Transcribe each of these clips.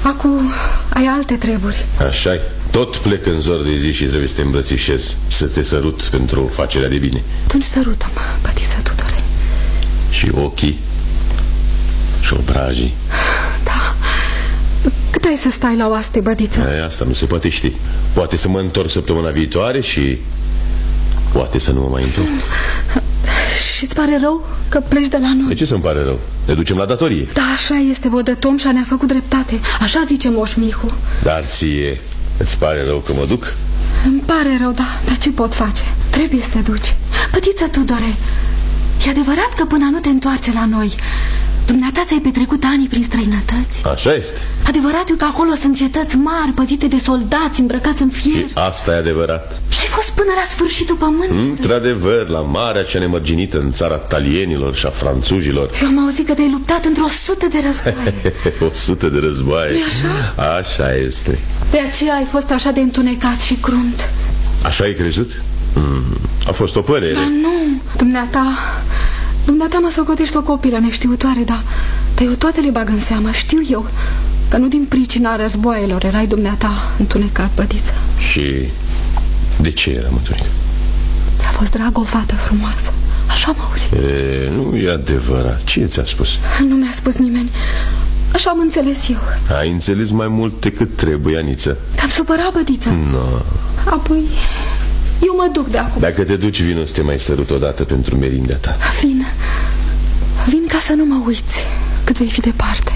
Acum ai alte treburi. Așa-i. Tot plec în zor de zi și trebuie să te îmbrățișez, să te sărut pentru facerea de bine. Atunci sărută-mă, bătiță Tudore. Și ochii și obrajii. Da. Cât ai să stai la oaste, bădiță? Asta nu se poate ști. Poate să mă întorc săptămâna viitoare și poate să nu mă mai întorc. Și-ți pare rău că pleci de la noi? De ce să-mi pare rău? Ne ducem la datorie. Da, așa este, vodă Tomșa ne-a făcut dreptate. Așa zice Moș Mihu. Dar ție îți pare rău că mă duc? Îmi pare rău, da, dar ce pot face? Trebuie să te duci. Pătiță Tudore, e adevărat că până nu te întoarce la noi dumneata ți-ai petrecut ani prin străinătăți? Așa este. Adevărat e că acolo sunt cetăți mari, păzite de soldați îmbrăcați în fier. Și asta e adevărat. Și ai fost până la sfârșitul pământului. Într-adevăr, la marea cea nemărginită în țara talienilor și a franțuzilor. Eu am auzit că te-ai luptat într-o 100 de războaie. 100 de războaie. Nu-i așa? Așa este. De aceea ai fost așa de întunecat și crunt. Așa ai crezut? A fost o părere. Dar nu, Dumneata mă socotești o copilă neștiutoare, dar eu toate le bag în seamă. Știu eu că nu din pricina războaielor erai dumneata întunecat, bădiță. Și de ce eram întunecat? Ți-a fost dragă o fată frumoasă. Așa am auzit. Nu e adevărat. Cine ți-a spus? Nu mi-a spus nimeni. Așa am înțeles eu. Ai înțeles mai mult decât trebuie, Aniță. Te-am supărat, bădiță? Nu. Apoi eu mă duc de acum. Dacă te duci, vino să te mai sărut odată pentru merindea ta. Vin ca să nu mă uiți cât vei fi departe.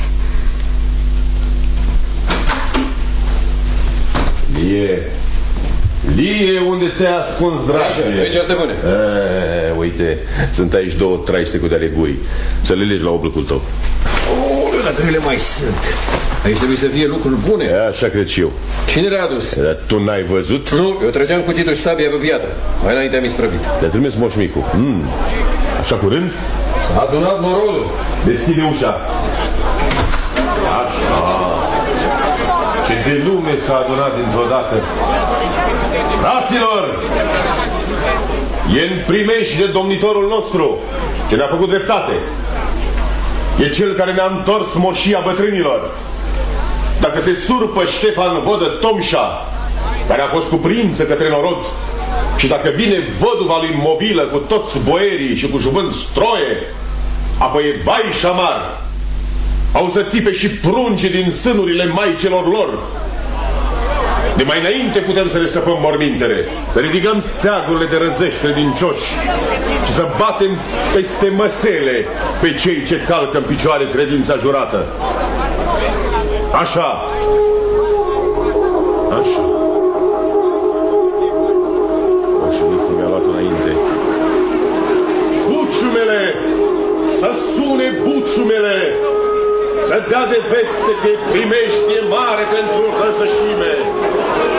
Lie, unde te-ai ascuns, dragă? Aici, stăpâne. Uite, sunt aici 2 traistecuri de ale gurii. Să le legi la obrâcul tău. Dacă le mai sunt. Aici trebuie să fie lucruri bune. Așa cred și eu. Cine le-a adus? Dar tu n-ai văzut? Nu, eu trăgeam cuțitul și sabia pe piatră. Mai înainte am isprăvit. Te-a trimis Moș Micu. Așa curând? S-a adunat norodul. Deschide ușa. Așa. Ce de lume s-a adunat dintr-o dată. Fraților! E în primești de domnitorul nostru, ce ne-a făcut dreptate. E cel care ne-a întors moșia bătrânilor. Dacă se surpă Ștefan Vodă Tomșa, care a fost cuprință către norod, și dacă vine văduva lui Movilă cu toți boierii și cu juvânt stroie, apoi e vai și amar. Au să țipe și prunci din sânurile maicelor lor. De mai înainte putem să le săpăm mormintele, să ridicăm steagurile de răzești credincioși și să batem peste măsele pe cei ce calcă în picioare credința jurată. Așa. Așa. Moșnicul mi-a luat înainte. Buciumele! Să sune buciumele! Să dea de veste că primești e mare pentru răzășime!